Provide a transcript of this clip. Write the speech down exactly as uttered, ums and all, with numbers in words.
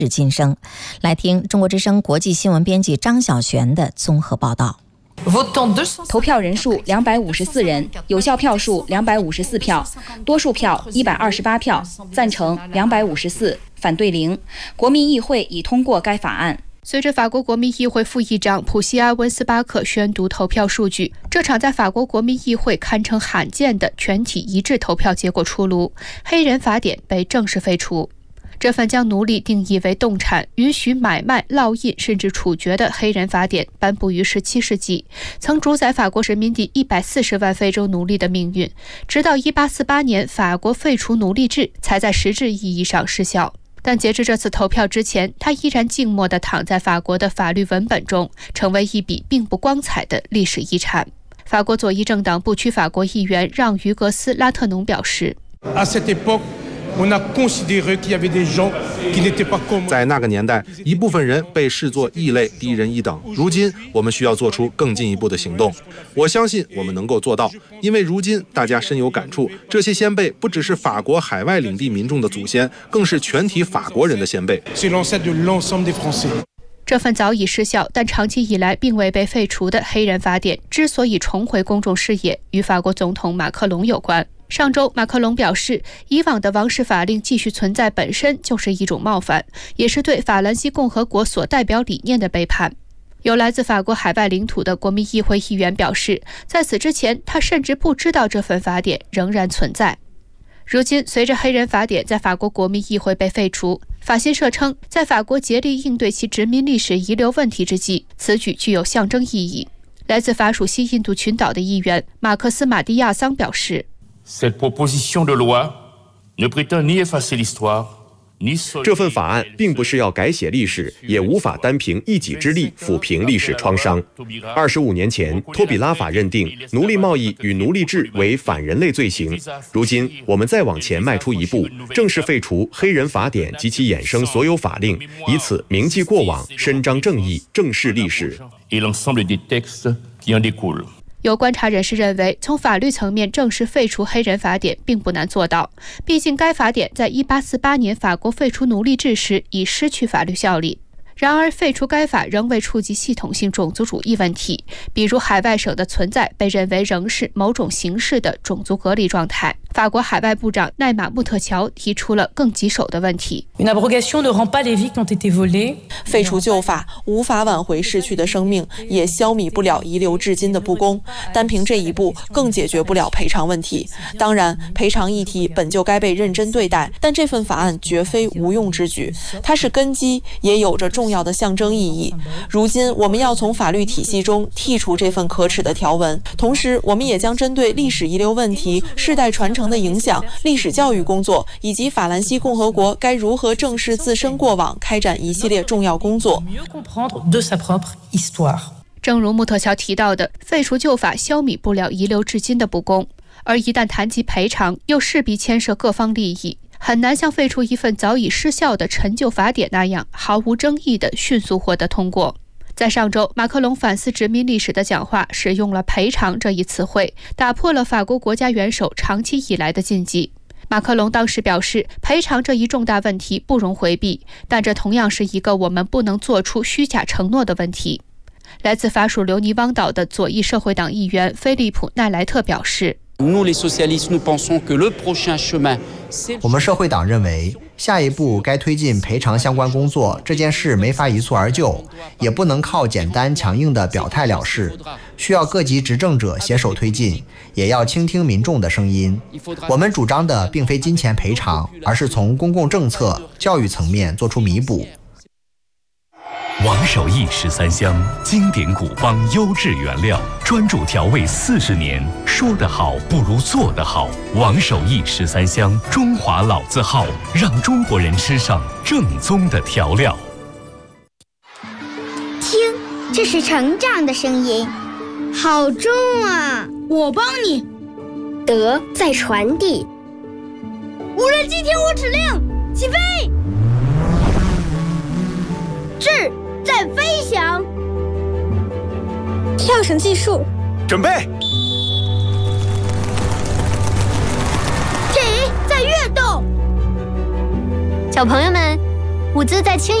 日今生。来听中国之声国际新闻编辑张晓璇的综合报道。 投票人数两百五十四人，有效票数两百五十四票，多数票一百二十八票，赞成两百五十四，反对零。国民议会已通过该法案。 随着法国国民议会副议长普西阿温斯巴克宣读投票数据，这场在法国国民议会堪称罕见的全体一致投票结果出炉，黑人法典被正式废除。这份将奴隶定义为动产、允许买卖、烙印甚至处决的黑人法典颁布于十七世纪，曾主宰法国人民的一百四十万非洲奴隶的命运，直到一八四八年法国废除奴隶制才在实质意义上失效。但截至这次投票之前，它依然静默地躺在法国的法律文本中，成为一笔并不光彩的历史遗产。法国左翼政党不屈法国议员让·于格斯·拉特农表示， 在那个年代，一部分人被视作异类、低人一等。如今，我们需要做出更进一步的行动。我相信我们能够做到，因为如今大家深有感触，这些先辈不只是法国海外领地民众的祖先，更是全体法国人的先辈。 这份早已失效但长期以来并未被废除的黑人法典之所以重回公众视野，与法国总统马克龙有关。上周，马克龙表示，以往的王室法令继续存在本身就是一种冒犯，也是对法兰西共和国所代表理念的背叛。有来自法国海外领土的国民议会议员表示，在此之前，他甚至不知道这份法典仍然存在。如今，随着黑人法典在法国国民议会被废除，法新社称，在法国竭力应对其殖民历史遗留问题之际，此举具有象征意义。来自法属西印度群岛的议员马克思·马蒂亚桑表示， 这份法案并不是要改写历史，也无法单凭一己之力抚平历史创伤。二十五年前，托比拉法认定奴隶贸易与奴隶制为反人类罪行。如今，我们再往前迈出一步，正式废除黑人法典及其衍生所有法令，以此铭记过往，伸张正义，正视历史。 有观察人士认为，从法律层面正式废除黑人法典并不难做到，毕竟该法典在一八四八年法国废除奴隶制时已失去法律效力。然而，废除该法仍未触及系统性种族主义问题，比如海外省的存在被认为仍是某种形式的种族隔离状态。法国海外部长奈马穆特乔提出了更棘手的问题： 废除旧法无法挽回逝去的生命，也消弭不了遗留至今的不公。单凭这一步，更解决不了赔偿问题。当然，赔偿议题本就该被认真对待，但这份法案绝非无用之举，它是根基，也有着重要的象征意义。如今，我们要从法律体系中剔除这份可耻的条文，同时，我们也将针对历史遗留问题、世代传承的影响、历史教育工作以及法兰西共和国该如何正视自身过往，开展一系列重要工作。 正如穆特乔提到的，废除旧法消弭不了遗留至今的不公，而一旦谈及赔偿，又势必牵涉各方利益，很难像废除一份早已失效的陈旧法典那样毫无争议地迅速获得通过。在上周，马克龙反思殖民历史的讲话使用了赔偿这一词汇，打破了法国国家元首长期以来的禁忌。马克龙当时表示，赔偿这一重大问题不容回避，但这同样是一个我们不能做出虚假承诺的问题。来自法属留尼汪岛的左翼社会党议员菲利普·奈莱特表示， 我们社会党认为，下一步该推进赔偿相关工作，这件事没法一蹴而就，也不能靠简单强硬的表态了事，需要各级执政者携手推进，也要倾听民众的声音。我们主张的并非金钱赔偿，而是从公共政策、教育层面做出弥补。 王守义十三香，经典古方优质原料，专注调味四十年，说得好不如做得好。王守义十三香，中华老字号，让中国人吃上正宗的调料。 听，这是成长的声音，好重啊！ 我帮你。 德在传递。 无人机听我指令，起飞！智在飞翔。 跳绳技术， 准备。 体在跃动。 小朋友们， 舞姿在轻